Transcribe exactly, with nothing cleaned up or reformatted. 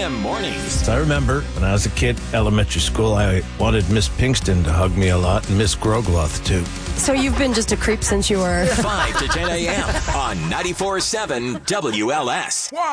a.m. mornings. I remember when I was a kid, elementary school, I wanted Miss Pinkston to hug me a lot and Miss Grogloth, too. So you've been just a creep since you were... five to ten a.m. on ninety-four point seven W L S.